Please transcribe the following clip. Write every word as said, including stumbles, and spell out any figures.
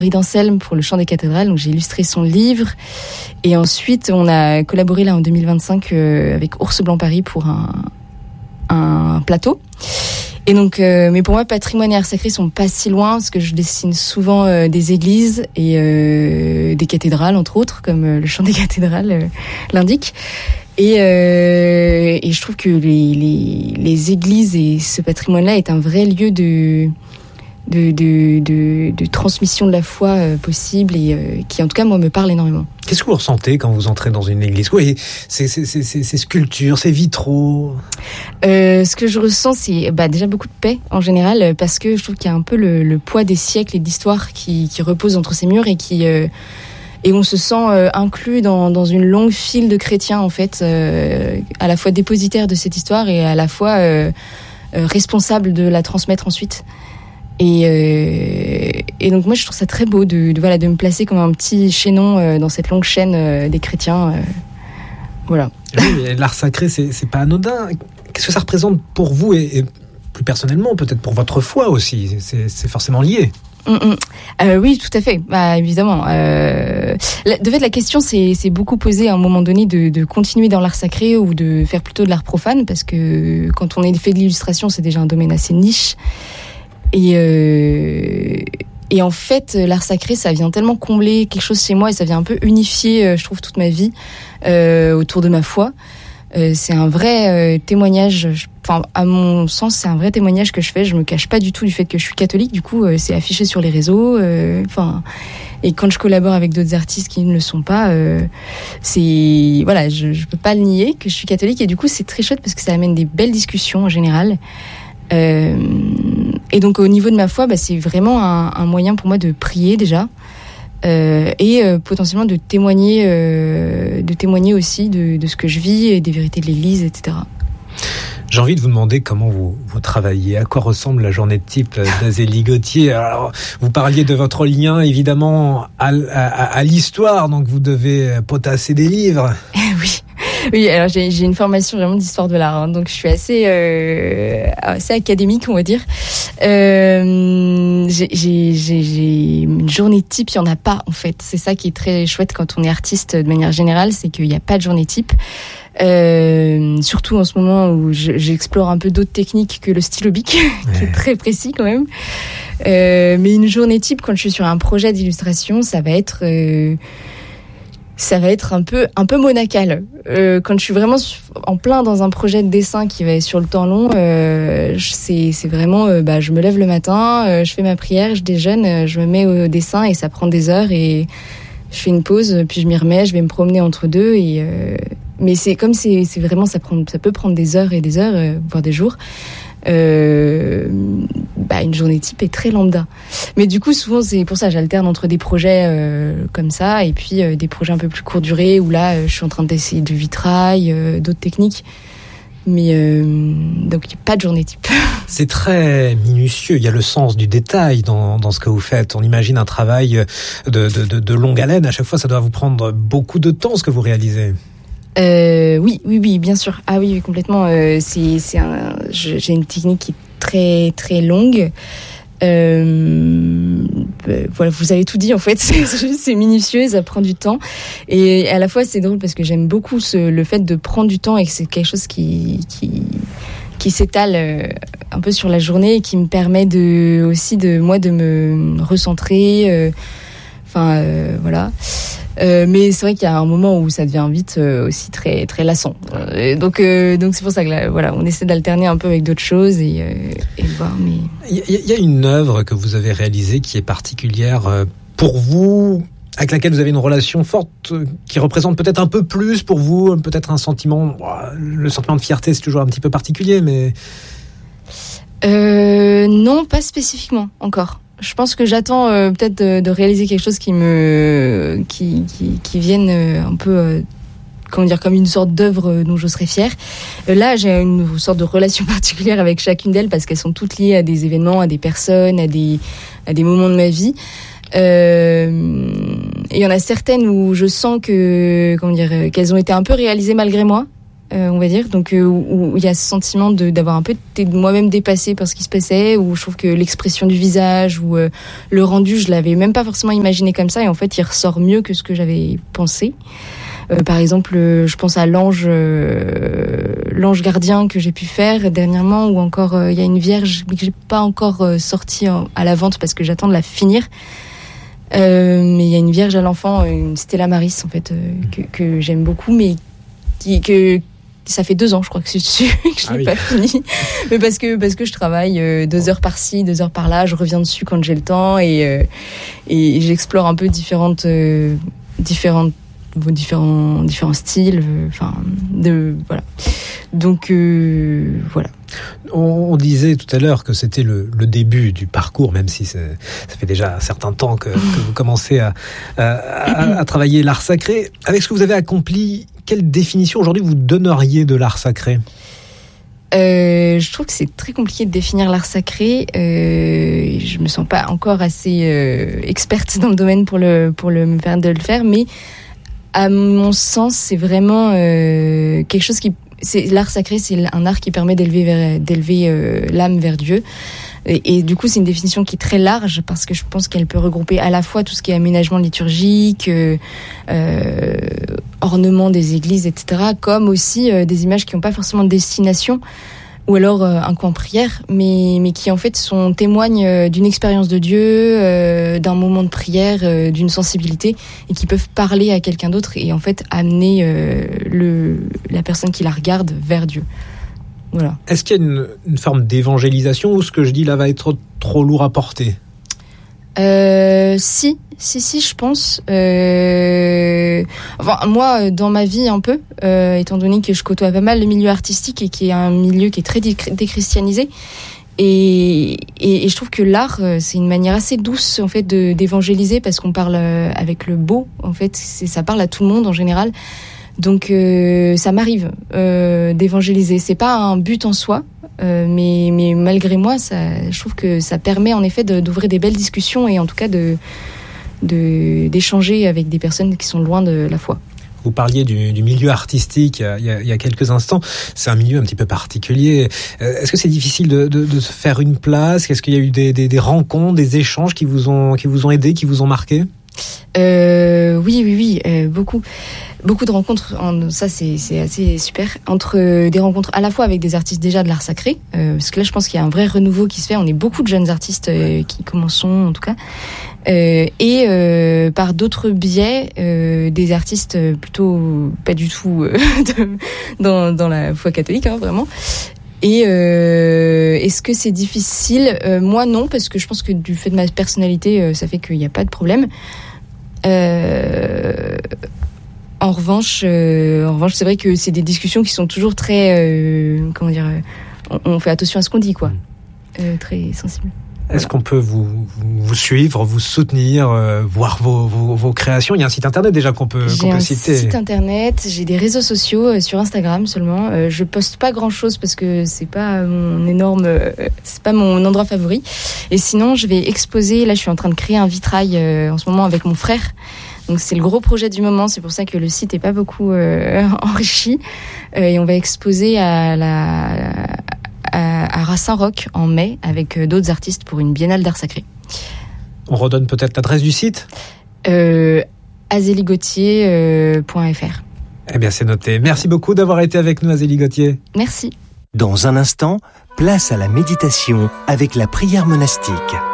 d'Anselme pour le chant des cathédrales, donc j'ai illustré son livre. Et ensuite, on a collaboré là en deux mille vingt-cinq euh, avec Ours Blanc Paris pour un, un plateau. Et donc, euh, mais pour moi, patrimoine et art sacré sont pas si loin parce que je dessine souvent euh, des églises et euh, des cathédrales, entre autres, comme euh, le chant des cathédrales euh, l'indique. Et, euh, et je trouve que les, les, les églises et ce patrimoine-là est un vrai lieu de De, de, de, de transmission de la foi euh, possible et euh, qui en tout cas moi me parle énormément. Qu'est-ce que vous ressentez quand vous entrez dans une église ? Oui, ces, ces, ces, ces sculptures, ces vitraux. Euh, ce que je ressens, c'est bah, déjà beaucoup de paix en général, parce que je trouve qu'il y a un peu le, le poids des siècles et d'histoire qui, qui repose entre ces murs et qui euh, et on se sent euh, inclus dans, dans une longue file de chrétiens en fait, euh, à la fois dépositaires de cette histoire et à la fois euh, euh, responsables de la transmettre ensuite. Et, euh, et donc moi je trouve ça très beau de, de, voilà, de me placer comme un petit chaînon euh, dans cette longue chaîne euh, des chrétiens. Euh, voilà. Oui, l'art sacré, c'est, c'est pas anodin. Qu'est-ce que ça représente pour vous et, et plus personnellement, peut-être pour votre foi aussi ? C'est, c'est forcément lié. Mmh, mmh. Euh, oui, tout à fait. Bah, évidemment. Euh, de fait, la question s'est, s'est beaucoup posée à un moment donné de, de continuer dans l'art sacré ou de faire plutôt de l'art profane, parce que quand on est fait de l'illustration, c'est déjà un domaine assez niche. Et, euh, et en fait, l'art sacré, ça vient tellement combler quelque chose chez moi et ça vient un peu unifier, euh, je trouve, toute ma vie euh, autour de ma foi. Euh, c'est un vrai euh, témoignage, enfin, à mon sens, c'est un vrai témoignage que je fais. Je me cache pas du tout du fait que je suis catholique. Du coup, euh, c'est affiché sur les réseaux. Enfin, euh, et quand je collabore avec d'autres artistes qui ne le sont pas, euh, c'est voilà, je, je peux pas le nier que je suis catholique. Et du coup, c'est très chouette parce que ça amène des belles discussions en général. Euh, et donc au niveau de ma foi, bah, c'est vraiment un, un moyen pour moi de prier déjà euh, et euh, potentiellement de témoigner, euh, de témoigner aussi de, de ce que je vis et des vérités de l'Église, et cetera. J'ai envie de vous demander comment vous, vous travaillez, à quoi ressemble la journée de type d'Azélie Gauthier. Alors, vous parliez de votre lien évidemment à, à, à l'histoire, donc vous devez potasser des livres. Oui. Oui, alors j'ai, j'ai une formation vraiment d'histoire de l'art, hein, donc je suis assez, euh, assez académique, on va dire. Euh, j'ai, j'ai, j'ai, j'ai une journée type, il n'y en a pas en fait. C'est ça qui est très chouette quand on est artiste de manière générale, c'est qu'il n'y a pas de journée type. Euh, surtout en ce moment où je, j'explore un peu d'autres techniques que le stylo bic, ouais. qui est très précis quand même. Euh, mais une journée type, quand je suis sur un projet d'illustration, ça va être... Euh, ça va être un peu un peu monacal. Euh, quand je suis vraiment en plein dans un projet de dessin qui va être sur le temps long, euh, c'est c'est vraiment euh, bah je me lève le matin, euh, je fais ma prière, je déjeune, euh, je me mets au dessin et ça prend des heures et je fais une pause, puis je m'y remets, je vais me promener entre deux et euh, mais c'est comme c'est c'est vraiment ça prend ça peut prendre des heures et des heures euh, voire des jours. Euh, bah une journée type est très lambda, mais du coup souvent c'est pour ça j'alterne entre des projets euh, comme ça et puis euh, des projets un peu plus courte durée où là euh, je suis en train d'essayer du vitrail, euh, d'autres techniques, mais euh, donc il n'y a pas de journée type. C'est très minutieux, il y a le sens du détail dans, dans ce que vous faites. On imagine un travail de, de, de, de longue haleine, à chaque fois ça doit vous prendre beaucoup de temps ce que vous réalisez. Euh, oui, oui, oui, bien sûr. Ah oui, oui complètement. Euh, c'est, c'est un, je, j'ai une technique qui est très, très longue. Euh, voilà, vous avez tout dit en fait. C'est, c'est minutieux, ça prend du temps. Et à la fois, c'est drôle parce que j'aime beaucoup ce, le fait de prendre du temps et que c'est quelque chose qui, qui, qui s'étale euh, un peu sur la journée et qui me permet de aussi de moi de me recentrer. Euh, enfin, euh, voilà. Euh, mais c'est vrai qu'il y a un moment où ça devient vite euh, aussi très très lassant. Euh, donc euh, donc c'est pour ça que là, voilà, on essaie d'alterner un peu avec d'autres choses et euh, et voir. Mais il y, y a une œuvre que vous avez réalisée qui est particulière pour vous, avec laquelle vous avez une relation forte, qui représente peut-être un peu plus pour vous, peut-être un sentiment. Le sentiment de fierté, c'est toujours un petit peu particulier, mais euh, non, pas spécifiquement encore. Je pense que j'attends euh, peut-être de, de réaliser quelque chose qui me, qui, qui, qui vienne euh, un peu, euh, comment dire, comme une sorte d'œuvre dont je serais fière. Euh, là, j'ai une sorte de relation particulière avec chacune d'elles parce qu'elles sont toutes liées à des événements, à des personnes, à des, à des moments de ma vie. Euh, et il y en a certaines où je sens que, comment dire, qu'elles ont été un peu réalisées malgré moi. euh, on va dire. Donc euh, où il y a ce sentiment de d'avoir un peu été moi-même dépassée par ce qui se passait, où je trouve que l'expression du visage ou euh, le rendu, je l'avais même pas forcément imaginé comme ça, et en fait il ressort mieux que ce que j'avais pensé. Euh, par exemple, euh, je pense à l'ange, euh, l'ange gardien que j'ai pu faire dernièrement, ou encore il euh, y a une vierge mais que j'ai pas encore euh, sortie en, à la vente parce que j'attends de la finir. Euh, mais il y a une vierge à l'enfant, une Stella Maris en fait, euh, que, que j'aime beaucoup, mais qui que ça fait deux ans, je crois que je suis dessus, que je l'ai ah oui. pas fini, mais parce que parce que je travaille euh, deux heures par-ci, deux heures par-là, je reviens dessus quand j'ai le temps, et euh, et j'explore un peu différentes euh, différentes vos différents différents styles, enfin euh, de voilà. Donc euh, voilà. On, on disait tout à l'heure que c'était le, le début du parcours, même si ça fait déjà un certain temps que, que vous commencez à, à, à travailler l'art sacré. Avec ce que vous avez accompli, quelle définition aujourd'hui vous donneriez de l'art sacré ? Euh, je trouve que c'est très compliqué de définir l'art sacré. Euh, je me sens pas encore assez euh, experte dans le domaine pour le pour le me permettre de le faire, mais à mon sens, c'est vraiment euh, quelque chose qui c'est l'art sacré, c'est un art qui permet d'élever vers, d'élever euh, l'âme vers Dieu. Et, et du coup, c'est une définition qui est très large parce que je pense qu'elle peut regrouper à la fois tout ce qui est aménagement liturgique, euh, euh, ornement des églises, et cetera, comme aussi euh, des images qui n'ont pas forcément de destination, ou alors euh, un coin prière, mais, mais qui en fait sont, témoignent euh, d'une expérience de Dieu, euh, d'un moment de prière, euh, d'une sensibilité, et qui peuvent parler à quelqu'un d'autre et en fait amener euh, le, la personne qui la regarde vers Dieu. Voilà. Est-ce qu'il y a une, une forme d'évangélisation, ou ce que je dis là va être trop lourd à porter ? Euh, si, si, si, je pense. Euh... Enfin, moi, dans ma vie, un peu, euh, étant donné que je côtoie pas mal le milieu artistique et qui est un milieu qui est très déchristianisé, et, et, et je trouve que l'art, c'est une manière assez douce en fait de, d'évangéliser, parce qu'on parle avec le beau. En fait, c'est, ça parle à tout le monde en général. Donc, euh, ça m'arrive euh, d'évangéliser. C'est pas un but en soi. Euh, mais, mais malgré moi, ça, je trouve que ça permet en effet de, d'ouvrir des belles discussions et en tout cas de, de, d'échanger avec des personnes qui sont loin de la foi. Vous parliez du, du milieu artistique il y, a, il y a quelques instants. C'est un milieu un petit peu particulier. Est-ce que c'est difficile de, de, de se faire une place ? Est-ce qu'il y a eu des, des, des rencontres, des échanges qui vous ont, qui vous ont aidé, qui vous ont marqué ? Euh, oui, oui, oui, euh, beaucoup, beaucoup de rencontres. En, ça, c'est, c'est assez super. Entre euh, des rencontres à la fois avec des artistes déjà de l'art sacré, euh, parce que là, je pense qu'il y a un vrai renouveau qui se fait. On est beaucoup de jeunes artistes euh, qui commençons, en tout cas, euh, et euh, par d'autres biais, euh, des artistes plutôt pas du tout euh, de, dans, dans la foi catholique, hein, vraiment. Et euh, est-ce que c'est difficile ? euh, Moi, non, parce que je pense que du fait de ma personnalité, euh, ça fait qu'il n'y a pas de problème. Euh, en revanche, euh, en revanche, c'est vrai que c'est des discussions qui sont toujours très, euh, comment dire, on, on fait attention à ce qu'on dit, quoi, euh, très sensible. Est-ce qu'on peut vous, vous suivre, vous soutenir, euh, voir vos, vos, vos créations ? Il y a un site internet déjà qu'on peut, qu'on peut citer. J'ai un site internet, j'ai des réseaux sociaux euh, sur Instagram seulement. Euh, je poste pas grand-chose parce que c'est pas mon énorme, euh, c'est pas mon endroit favori. Et sinon, je vais exposer. Là, je suis en train de créer un vitrail euh, en ce moment avec mon frère. Donc c'est le gros projet du moment. C'est pour ça que le site est pas beaucoup euh, enrichi. Euh, et on va exposer à la à Saint-Roch en mai avec d'autres artistes pour une biennale d'art sacré. On redonne peut-être l'adresse du site ? euh, azélie gauthier point f r. Eh bien, c'est noté. Merci beaucoup d'avoir été avec nous, Azélie Gauthier. Merci. Dans un instant, place à la méditation avec la prière monastique.